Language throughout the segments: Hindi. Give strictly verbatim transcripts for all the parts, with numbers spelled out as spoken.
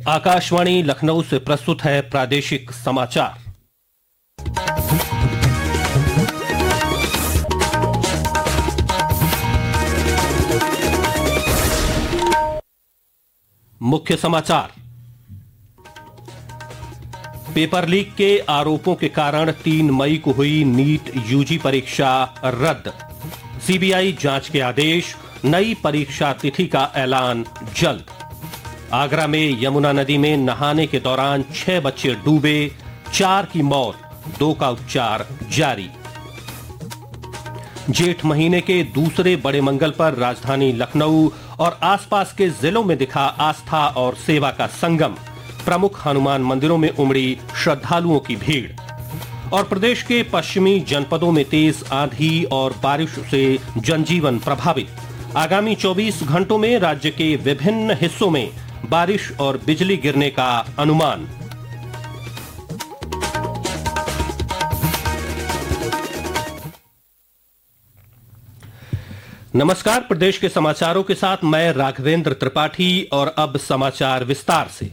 आकाशवाणी लखनऊ से प्रस्तुत है प्रादेशिक समाचार। मुख्य समाचार। पेपर लीक के आरोपों के कारण तीन मई को हुई नीट यूजी परीक्षा रद्द। सीबीआई जांच के आदेश, नई परीक्षा तिथि का ऐलान जल्द। आगरा में यमुना नदी में नहाने के दौरान छह बच्चे डूबे, चार की मौत, दो का उपचार जारी। जेठ महीने के दूसरे बड़े मंगल पर राजधानी लखनऊ और आसपास के जिलों में दिखा आस्था और सेवा का संगम। प्रमुख हनुमान मंदिरों में उमड़ी श्रद्धालुओं की भीड़। और प्रदेश के पश्चिमी जनपदों में तेज आंधी और बारिश से जनजीवन प्रभावित। आगामी चौबीस घंटों में राज्य के विभिन्न हिस्सों में बारिश और बिजली गिरने का अनुमान। नमस्कार, प्रदेश के समाचारों के साथ मैं राघवेंद्र त्रिपाठी। और अब समाचार विस्तार से।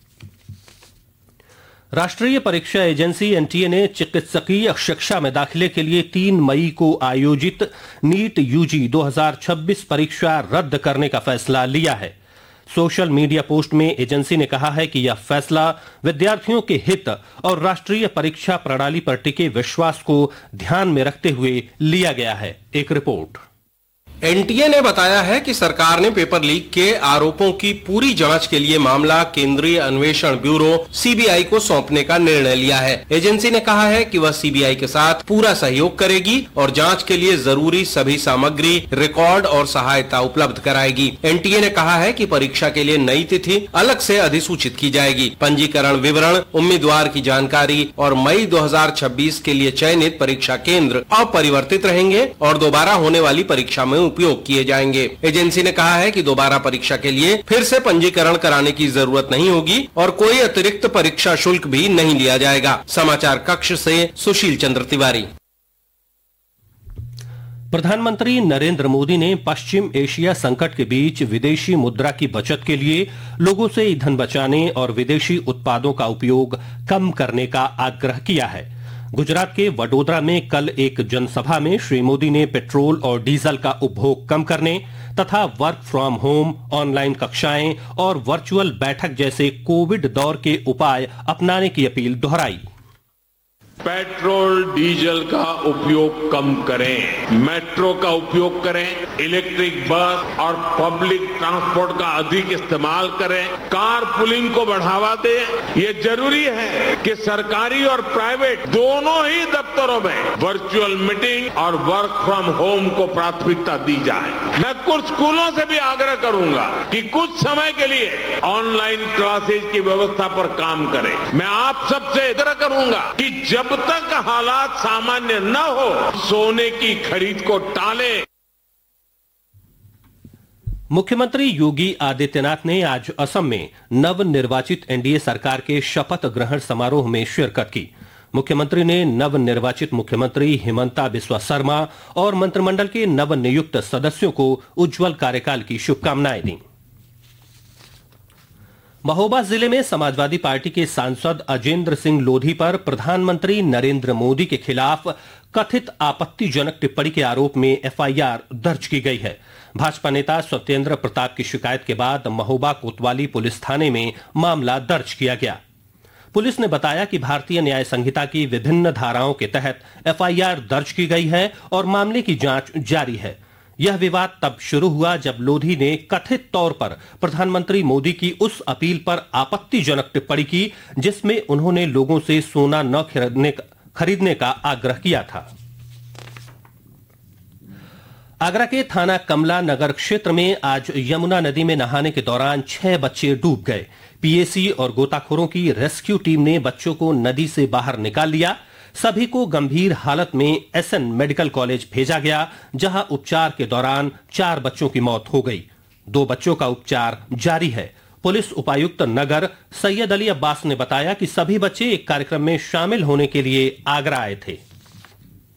राष्ट्रीय परीक्षा एजेंसी एनटीए ने चिकित्सकीय शिक्षा में दाखिले के लिए तीन मई को आयोजित नीट यूजी दो हज़ार छब्बीस परीक्षा रद्द करने का फैसला लिया है। सोशल मीडिया पोस्ट में एजेंसी ने कहा है कि यह फैसला विद्यार्थियों के हित और राष्ट्रीय परीक्षा प्रणाली पर टिके विश्वास को ध्यान में रखते हुए लिया गया है। एक रिपोर्ट। एनटीए ने बताया है कि सरकार ने पेपर लीक के आरोपों की पूरी जांच के लिए मामला केंद्रीय अन्वेषण ब्यूरो सीबीआई को सौंपने का निर्णय लिया है। एजेंसी ने कहा है कि वह सीबीआई के साथ पूरा सहयोग करेगी और जांच के लिए जरूरी सभी सामग्री, रिकॉर्ड और सहायता उपलब्ध कराएगी। एनटीए ने कहा है कि परीक्षा के लिए नई तिथि अलग से अधिसूचित की जाएगी। पंजीकरण विवरण, उम्मीदवार की जानकारी और मई दो हज़ार छब्बीस के लिए चयनित परीक्षा केंद्र अपरिवर्तित रहेंगे और दोबारा होने वाली परीक्षा में उपयोग किए जाएंगे। एजेंसी ने कहा है कि दोबारा परीक्षा के लिए फिर से पंजीकरण कराने की जरूरत नहीं होगी और कोई अतिरिक्त परीक्षा शुल्क भी नहीं लिया जाएगा। समाचार कक्ष से सुशील चंद्र तिवारी। प्रधानमंत्री नरेंद्र मोदी ने पश्चिम एशिया संकट के बीच विदेशी मुद्रा की बचत के लिए लोगों से ईंधन बचाने और विदेशी उत्पादों का उपयोग कम करने का आग्रह किया है। गुजरात के वडोदरा में कल एक जनसभा में श्री मोदी ने पेट्रोल और डीजल का उपभोग कम करने तथा वर्क फ्रॉम होम, ऑनलाइन कक्षाएं और वर्चुअल बैठक जैसे कोविड दौर के उपाय अपनाने की अपील दोहराई। पेट्रोल डीजल का उपयोग कम करें, मेट्रो का उपयोग करें, इलेक्ट्रिक बस और पब्लिक ट्रांसपोर्ट का अधिक इस्तेमाल करें, कार पुलिंग को बढ़ावा दें। ये जरूरी है कि सरकारी और प्राइवेट दोनों ही दफ्तरों में वर्चुअल मीटिंग और वर्क फ्रॉम होम को प्राथमिकता दी जाए। मैं कुछ स्कूलों से भी आग्रह करूंगा कि कुछ समय के लिए ऑनलाइन क्लासेज की व्यवस्था पर काम करें। मैं आप सबसे आग्रह करूंगा कि जब जब तक हालात सामान्य न हो, सोने की खरीद को टाले। मुख्यमंत्री योगी आदित्यनाथ ने आज असम में नवनिर्वाचित एनडीए सरकार के शपथ ग्रहण समारोह में शिरकत की। मुख्यमंत्री ने नवनिर्वाचित मुख्यमंत्री हिमंता बिस्वा शर्मा और मंत्रिमंडल के नवनियुक्त सदस्यों को उज्जवल कार्यकाल की शुभकामनाएं दी। महोबा जिले में समाजवादी पार्टी के सांसद अजेंद्र सिंह लोधी पर प्रधानमंत्री नरेंद्र मोदी के खिलाफ कथित आपत्तिजनक टिप्पणी के आरोप में एफआईआर दर्ज की गई है। भाजपा नेता सत्येंद्र प्रताप की शिकायत के बाद महोबा कोतवाली पुलिस थाने में मामला दर्ज किया गया। पुलिस ने बताया कि भारतीय न्याय संहिता की विभिन्न धाराओं के तहत एफआईआर दर्ज की गई है और मामले की जांच जारी है। यह विवाद तब शुरू हुआ जब लोधी ने कथित तौर पर प्रधानमंत्री मोदी की उस अपील पर आपत्तिजनक टिप्पणी की जिसमें उन्होंने लोगों से सोना न खरीदने खरीदने का आग्रह किया था। आगरा के थाना कमला नगर क्षेत्र में आज यमुना नदी में नहाने के दौरान छह बच्चे डूब गए। पीएसी और गोताखोरों की रेस्क्यू टीम ने बच्चों को नदी से बाहर निकाल लिया। सभी को गंभीर हालत में एसएन मेडिकल कॉलेज भेजा गया, जहां उपचार के दौरान चार बच्चों की मौत हो गई। दो बच्चों का उपचार जारी है। पुलिस उपायुक्त नगर सैयद अली अब्बास ने बताया कि सभी बच्चे एक कार्यक्रम में शामिल होने के लिए आगरा आए थे।